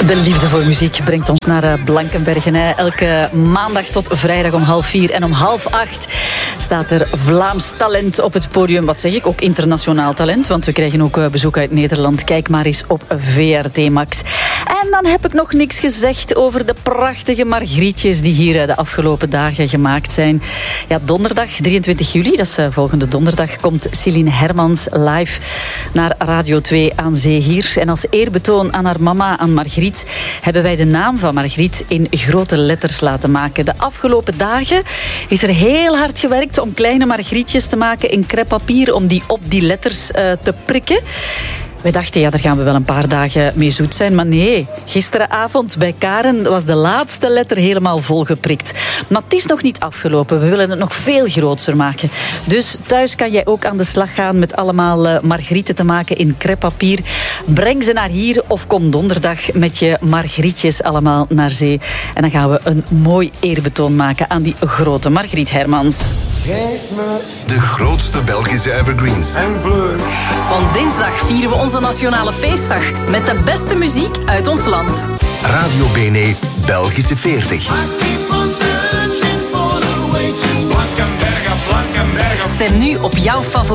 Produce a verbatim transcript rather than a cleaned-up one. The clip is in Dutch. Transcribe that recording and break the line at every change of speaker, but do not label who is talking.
De liefde voor muziek brengt ons naar Blankenbergen. Hè. Elke maandag tot vrijdag om half vier en om half acht staat er Vlaams talent op het podium. Wat zeg ik? Ook internationaal talent, want we krijgen ook bezoek uit Nederland. Kijk maar eens op V R T Max. En dan heb ik nog niks gezegd over de prachtige margrietjes die hier de afgelopen dagen gemaakt zijn. Ja, donderdag drieëntwintig juli, dat is volgende donderdag, komt Celine Hermans live naar Radio twee aan zee hier. En als eerbetoon aan haar mama, aan Margriet, hebben wij de naam van Margriet in grote letters laten maken. De afgelopen dagen is er heel hard gewerkt om kleine margrietjes te maken in crêpepapier, om die op die letters uh, te prikken. Wij dachten, ja, daar gaan we wel een paar dagen mee zoet zijn. Maar nee, gisteravond bij Karen was de laatste letter helemaal volgeprikt. Maar het is nog niet afgelopen. We willen het nog veel groter maken. Dus thuis kan jij ook aan de slag gaan met allemaal uh, margrieten te maken in crêpepapier. Breng ze naar hier of kom donderdag met je margrietjes allemaal naar zee. En dan gaan we een mooi eerbetoon maken aan die grote Margriet Hermans.
De grootste Belgische evergreens.
En vlug.
Want dinsdag vieren we onze nationale feestdag met de beste muziek uit ons land.
Radio B N E Belgische veertig.
Stem nu op jouw favoriet.